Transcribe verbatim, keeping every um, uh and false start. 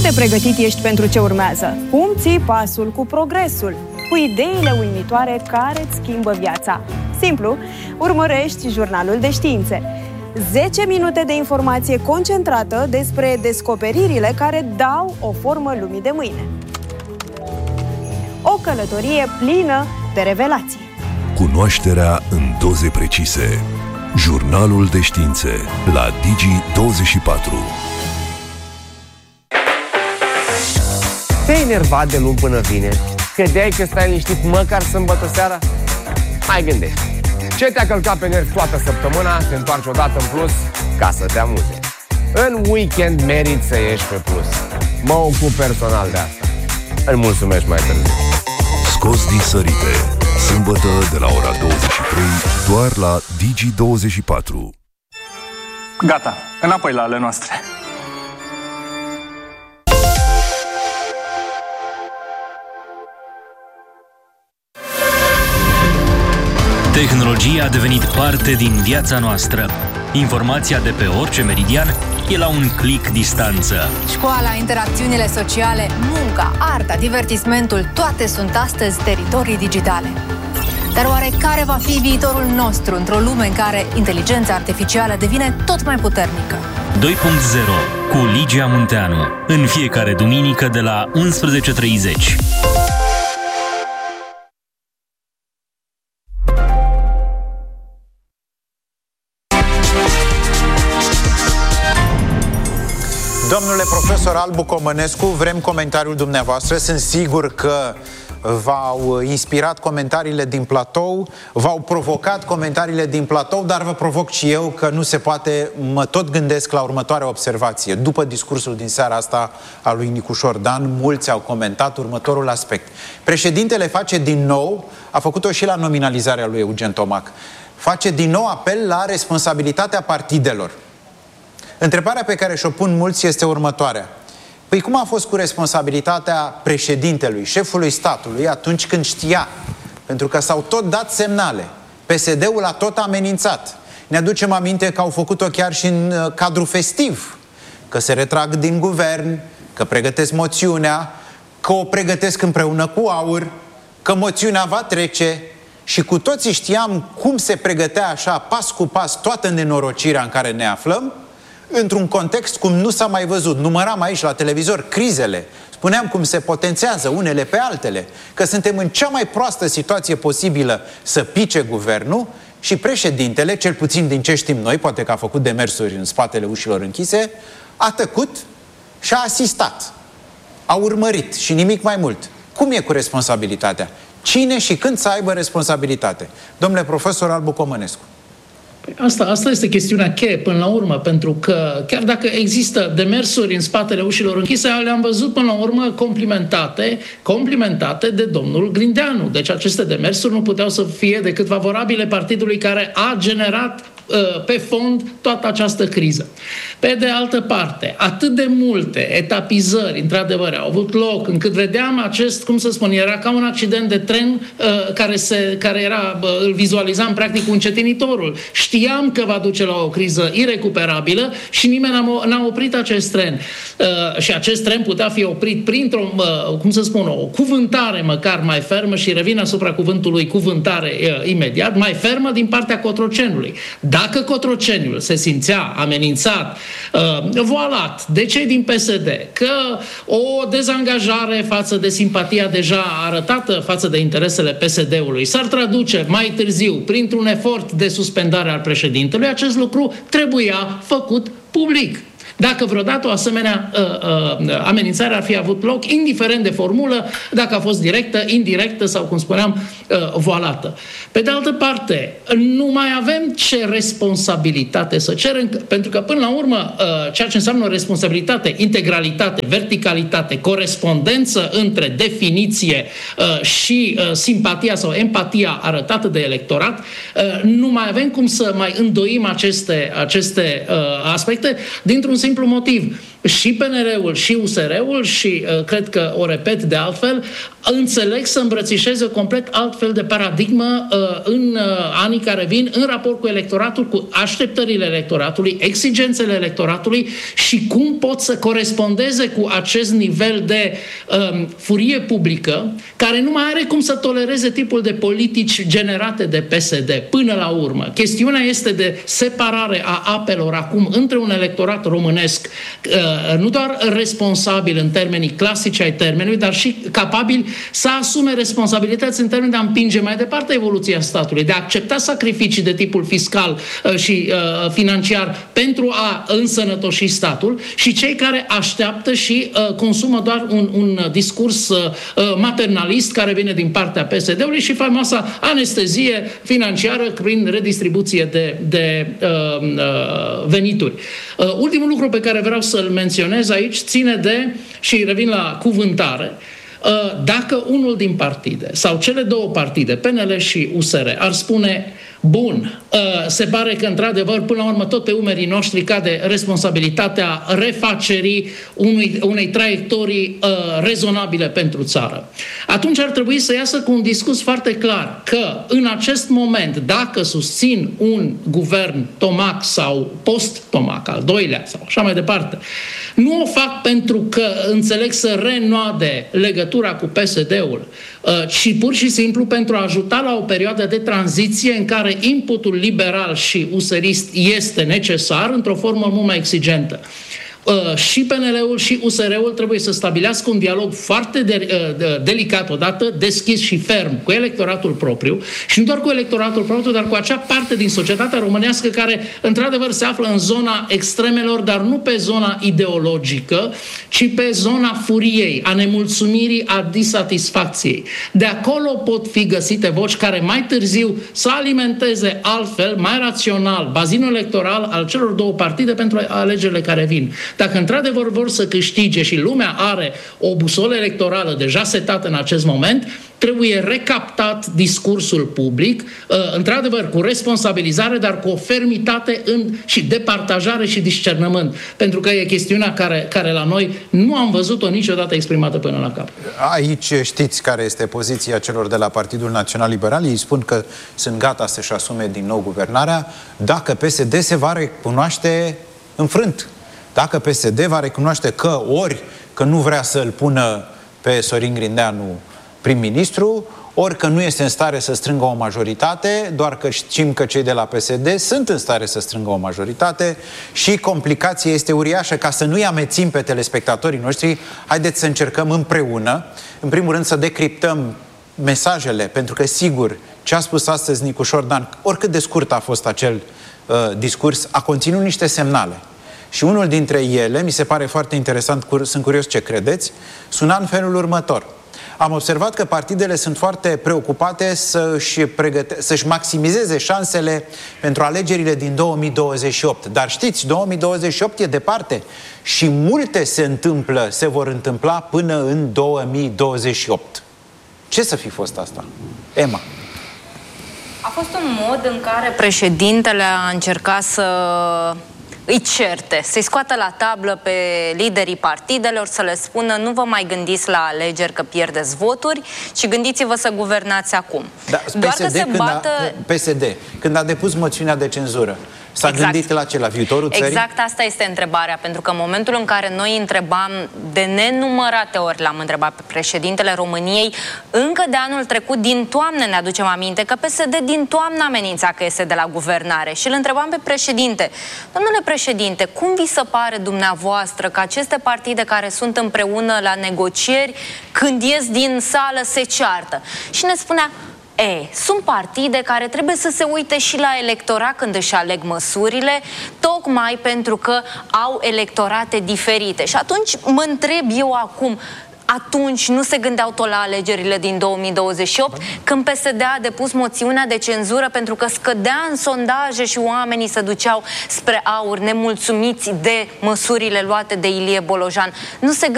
de pregătit ești pentru ce urmează? Cum ții pasul cu progresul? Cu ideile uimitoare care îți schimbă viața? Simplu, urmărești Jurnalul de Științe. zece minute de informație concentrată despre descoperirile care dau o formă lumii de mâine. O călătorie plină de revelații. Cunoașterea în doze precise. Jurnalul de Științe la Digi douăzeci și patru. Te-ai enervat de luni până vineri? Credeai că stai liniștit măcar sâmbătă seara? Mai gândește. Ce te-a călcat pe nervi toată săptămâna, te întoarci odată în plus ca să te amuze. În weekend meriți să ieși pe plus. Mă ocup personal de asta. Îmi mulțumesc mai târziu. Scos din sărite. Sâmbătă de la ora douăzeci și trei, doar la Digi douăzeci și patru. Gata, înapoi la ale noastre. Tehnologia a devenit parte din viața noastră. Informația de pe orice meridian e la un click distanță. Școala, interacțiunile sociale, munca, arta, divertismentul, toate sunt astăzi teritorii digitale. Dar oare care va fi viitorul nostru într-o lume în care inteligența artificială devine tot mai puternică? doi punct zero cu Ligia Munteanu. În fiecare duminică de la unsprezece și treizeci. Domnule profesor Albu Comănescu, vrem comentariul dumneavoastră. Sunt sigur că v-au inspirat comentariile din platou, v-au provocat comentariile din platou, dar vă provoc și eu că nu se poate, mă tot gândesc la următoarea observație. După discursul din seara asta al lui Nicușor Dan, mulți au comentat următorul aspect. Președintele face din nou, a făcut-o și la nominalizarea lui Eugen Tomac, face din nou apel la responsabilitatea partidelor. Întrebarea pe care și-o pun mulți este următoarea. Păi cum a fost cu responsabilitatea președintelui, șefului statului, atunci când știa? Pentru că s-au tot dat semnale. P S D-ul a tot amenințat. Ne aducem aminte că au făcut-o chiar și în cadrul festiv. Că se retrag din guvern, că pregătesc moțiunea, că o pregătesc împreună cu AUR, că moțiunea va trece. Și cu toții știam cum se pregătea așa, pas cu pas, toată nenorocirea în care ne aflăm, într-un context cum nu s-a mai văzut. Număram aici la televizor crizele, spuneam cum se potențează unele pe altele, că suntem în cea mai proastă situație posibilă să pice guvernul și președintele, cel puțin din ce știm noi, poate că a făcut demersuri în spatele ușilor închise, a tăcut și a asistat. A urmărit și nimic mai mult. Cum e cu responsabilitatea? Cine și când să aibă responsabilitate? Domnule profesor Albu Comănescu. Asta, asta este chestiunea cheie până la urmă, pentru că chiar dacă există demersuri în spatele ușilor închise, le-am văzut până la urmă complimentate, complimentate de domnul Grindeanu. Deci aceste demersuri nu puteau să fie decât favorabile partidului care a generat pe fond toată această criză. Pe de altă parte, atât de multe etapizări, într-adevăr, au avut loc, încât vedeam acest, cum să spun, era ca un accident de tren uh, care, se, care era, uh, îl vizualizam practic cu încetinitorul. Știam că va duce la o criză irecuperabilă și nimeni n-a, n-a oprit acest tren. Uh, și acest tren putea fi oprit printr-o, uh, cum să spun, o cuvântare măcar mai fermă, și revin asupra cuvântului cuvântare uh, imediat, mai fermă din partea Cotrocenului. Dacă Cotroceniul se simțea amenințat, uh, voalat de cei din P S D, că o dezangajare față de simpatia deja arătată față de interesele P S D-ului s-ar traduce mai târziu printr-un efort de suspendare al președintelui, acest lucru trebuia făcut public. Dacă vreodată o asemenea uh, uh, amenințare ar fi avut loc, indiferent de formulă, dacă a fost directă, indirectă sau, cum spuneam, uh, voalată. Pe de altă parte, nu mai avem ce responsabilitate să cerem, pentru că, până la urmă, uh, ceea ce înseamnă responsabilitate, integralitate, verticalitate, corespondență între definiție uh, și uh, simpatia sau empatia arătată de electorat, uh, nu mai avem cum să mai îndoim aceste, aceste uh, aspecte, dintr-un simplu motiv. și P N R-ul și U S R-ul și uh, cred că o repet de altfel, înțeleg să îmbrățișeze complet altfel de paradigmă uh, în uh, anii care vin în raport cu electoratul, cu așteptările electoratului, exigențele electoratului și cum pot să corespondeze cu acest nivel de uh, furie publică care nu mai are cum să tolereze tipul de politici generate de P S D până la urmă. Chestiunea este de separare a apelor acum între un electorat românesc uh, nu doar responsabil în termenii clasici ai termenului, dar și capabil să asume responsabilități în termen de a împinge mai departe evoluția statului, de a accepta sacrificii de tipul fiscal uh, și uh, financiar pentru a însănătoși statul și cei care așteaptă și uh, consumă doar un, un discurs uh, maternalist care vine din partea P S D-ului și faimoasa anestezie financiară prin redistribuție de, de uh, uh, venituri. Uh, ultimul lucru pe care vreau să-l menționez aici ține de, și revin la cuvântare, dacă unul din partide sau cele două partide, P N L și U S R, ar spune bun, se pare că într-adevăr până la urmă tot pe umerii noștri cade responsabilitatea refacerii unui, unei traiectorii uh, rezonabile pentru țară. Atunci ar trebui să iasă cu un discurs foarte clar că în acest moment, dacă susțin un guvern Tomac sau post-Tomac, al doilea sau așa mai departe, nu o fac pentru că înțeleg să renoade legătura cu P S D-ul, ci pur și simplu pentru a ajuta la o perioadă de tranziție în care inputul liberal și userist este necesar într-o formă mult mai exigentă. Uh, și P N L-ul și U S R-ul trebuie să stabilească un dialog foarte de, uh, de, delicat odată, deschis și ferm cu electoratul propriu și nu doar cu electoratul propriu, dar cu acea parte din societatea românească care într-adevăr se află în zona extremelor, dar nu pe zona ideologică, ci pe zona furiei, a nemulțumirii, a disatisfacției. De acolo pot fi găsite voci care mai târziu să alimenteze altfel, mai rațional, bazinul electoral al celor două partide pentru alegerile care vin. Dacă într-adevăr vor să câștige și lumea are o busolă electorală deja setată în acest moment, trebuie recaptat discursul public, într-adevăr cu responsabilizare, dar cu o fermitate în, și departajare și discernământ. Pentru că e chestiunea care, care la noi nu am văzut-o niciodată exprimată până la cap. Aici știți care este poziția celor de la Partidul Național Liberal. Ei spun că sunt gata să-și asume din nou guvernarea dacă P S D se va recunoaște înfrânt. Dacă P S D va recunoaște că ori că nu vrea să-l pună pe Sorin Grindeanu prim-ministru, ori că nu este în stare să strângă o majoritate, doar că știm că cei de la P S D sunt în stare să strângă o majoritate și complicația este uriașă. Ca să nu-i amețim pe telespectatorii noștri, haideți să încercăm împreună, în primul rând să decriptăm mesajele, pentru că sigur, ce a spus astăzi Nicu Șordan, oricât de scurt a fost acel uh, discurs, a conținut niște semnale. Și unul dintre ele, mi se pare foarte interesant, sunt curios ce credeți, suna în felul următor. Am observat că partidele sunt foarte preocupate să-și, pregăte- să-și maximizeze șansele pentru alegerile din două mii douăzeci și opt. Dar știți, două mii douăzeci și opt e departe și multe se întâmplă, se vor întâmpla până în două mii douăzeci și opt. Ce să fi fost asta? Emma. A fost un mod în care președintele a încercat să îi certe, să-i scoată la tablă pe liderii partidelor, să le spună nu vă mai gândiți la alegeri că pierdeți voturi, ci gândiți-vă să guvernați acum. Da, Doar că se bată... A, P S D, când a depus moțiunea de cenzură, s-a exact. gândit la ce? La viitorul țării? Exact asta este întrebarea, pentru că în momentul în care noi întrebam, de nenumărate ori l-am întrebat pe președintele României, încă de anul trecut, din toamnă ne aducem aminte că P S D din toamnă amenința că este de la guvernare și îl întrebam pe președinte, domnule președinte, cum vi se pare dumneavoastră că aceste partide care sunt împreună la negocieri, când ies din sală se ceartă? Și ne spunea, E, sunt partide care trebuie să se uite și la electorat când își aleg măsurile, tocmai pentru că au electorate diferite. Și atunci mă întreb eu acum, atunci nu se gândeau tot la alegerile din două mii douăzeci și opt, când P S D a depus moțiunea de cenzură pentru că scădea în sondaje și oamenii se duceau spre aur nemulțumiți de măsurile luate de Ilie Bolojan. Nu se